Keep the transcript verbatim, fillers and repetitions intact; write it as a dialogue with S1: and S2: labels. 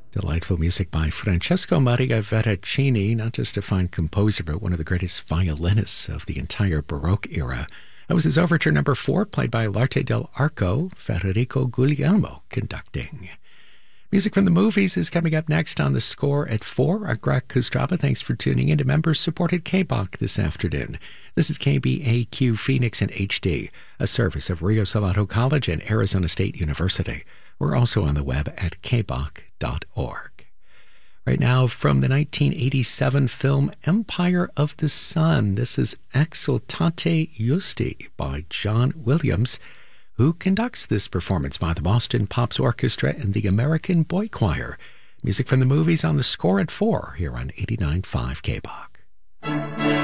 S1: Delightful music by Francesco Maria Veracini, not just a fine composer, but one of the greatest violinists of the entire Baroque era. That was his overture number four, played by L'Arte dell'Arco, Federico Guglielmo conducting. Music from the movies is coming up next on The Score at four. I'm Greg Kostraba. Thanks for tuning in to members-supported K B O C this afternoon. This is K B A Q Phoenix in H D, a service of Rio Salado College and Arizona State University. We're also on the web at k b o c dot org. Right now, from the nineteen eighty-seven film Empire of the Sun, this is Exultate Justi by John Williams, who conducts this performance by the Boston Pops Orchestra and the American Boy Choir. Music from the movies on The Score at four here on eighty-nine point five K B O C.